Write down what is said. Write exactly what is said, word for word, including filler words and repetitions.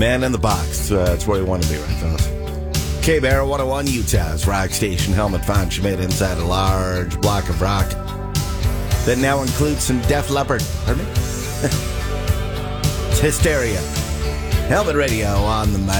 Man in the box. Uh, that's where you want to be, right, fellas? K-Bear one oh one, Utah's rock station. Helmet found Schmidt inside a large block of rock that now includes some Def Leppard. Pardon me? It's Hysteria. Helmet Radio on the mic.